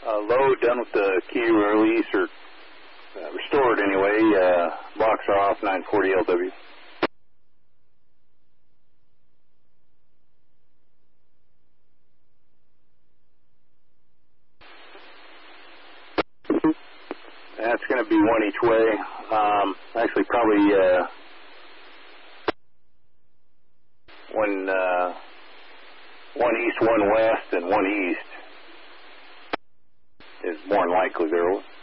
Load done with the key release, or restored anyway. Box off, 940 LW. That's going to be one each way. Actually, probably one east, one west, and one east is more than likely there.